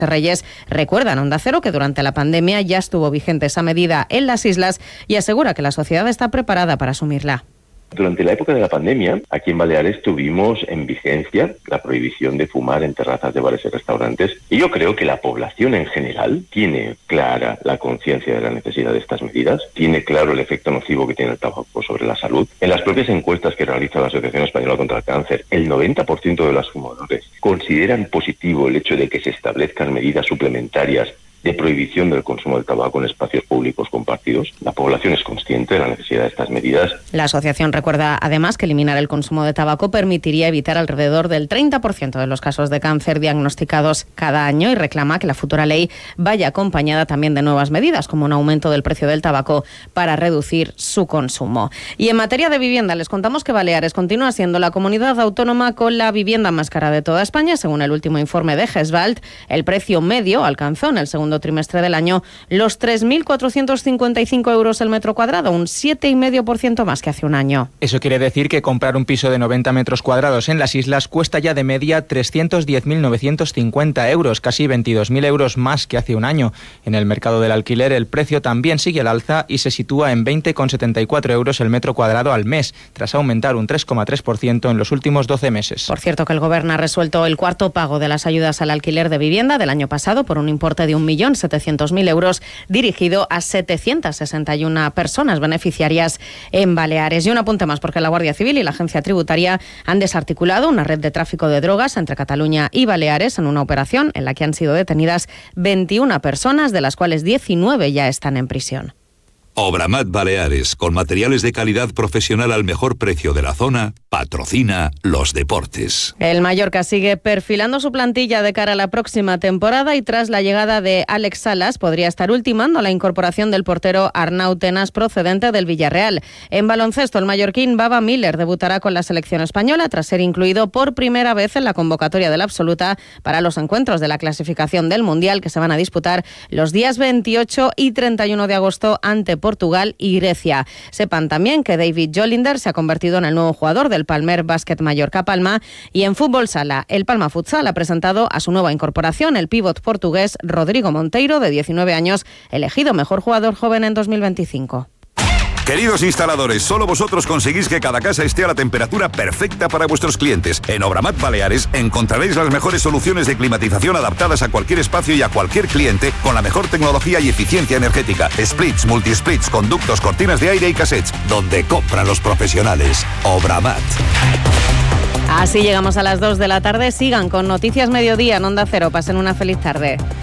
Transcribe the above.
Reyes recuerda en Onda Cero que durante la pandemia ya estuvo vigente esa medida en las islas y asegura que la sociedad está preparada para asumirla. Durante la época de la pandemia, aquí en Baleares tuvimos en vigencia la prohibición de fumar en terrazas de bares y restaurantes. Y yo creo que la población en general tiene clara la conciencia de la necesidad de estas medidas, tiene claro el efecto nocivo que tiene el tabaco sobre la salud. En las propias encuestas que realiza la Asociación Española contra el Cáncer, el 90% de los fumadores consideran positivo el hecho de que se establezcan medidas suplementarias de prohibición del consumo del tabaco en espacios públicos compartidos. La población es consciente de la necesidad de estas medidas. La asociación recuerda además que eliminar el consumo de tabaco permitiría evitar alrededor del 30% de los casos de cáncer diagnosticados cada año y reclama que la futura ley vaya acompañada también de nuevas medidas, como un aumento del precio del tabaco para reducir su consumo. Y en materia de vivienda, les contamos que Baleares continúa siendo la comunidad autónoma con la vivienda más cara de toda España. Según el último informe de GESBALT, el precio medio alcanzó en el segundo trimestre del año los 3.455 euros el metro cuadrado, un 7,5% más que hace un año. Eso quiere decir que comprar un piso de 90 metros cuadrados en las islas cuesta ya de media 310.950 euros, casi 22.000 euros más que hace un año. En el mercado del alquiler el precio también sigue al alza y se sitúa en 20,74 euros el metro cuadrado al mes, tras aumentar un 3,3% en los últimos 12 meses. Por cierto, que el Gobierno ha resuelto el cuarto pago de las ayudas al alquiler de vivienda del año pasado por un importe de 1.700.000 euros dirigido a 761 personas beneficiarias en Baleares. Y un apunte más, porque la Guardia Civil y la Agencia Tributaria han desarticulado una red de tráfico de drogas entre Cataluña y Baleares en una operación en la que han sido detenidas 21 personas, de las cuales 19 ya están en prisión. Obramat Baleares, con materiales de calidad profesional al mejor precio de la zona, patrocina los deportes. El Mallorca sigue perfilando su plantilla de cara a la próxima temporada y tras la llegada de Alex Salas podría estar ultimando la incorporación del portero Arnau Tenas procedente del Villarreal. En baloncesto, el mallorquín Baba Miller debutará con la selección española tras ser incluido por primera vez en la convocatoria de la absoluta para los encuentros de la clasificación del Mundial que se van a disputar los días 28 y 31 de agosto ante Portugal y Grecia. Sepan también que David Jolinder se ha convertido en el nuevo jugador del Palmer Basket Mallorca Palma, y en fútbol sala, el Palma Futsal ha presentado a su nueva incorporación, el pívot portugués Rodrigo Monteiro, de 19 años, elegido mejor jugador joven en 2025. Queridos instaladores, solo vosotros conseguís que cada casa esté a la temperatura perfecta para vuestros clientes. En Obramat Baleares encontraréis las mejores soluciones de climatización adaptadas a cualquier espacio y a cualquier cliente con la mejor tecnología y eficiencia energética. Splits, multisplits, conductos, cortinas de aire y cassettes. Donde compran los profesionales. Obramat. Así llegamos a las 2 de la tarde. Sigan con Noticias Mediodía en Onda Cero. Pasen una feliz tarde.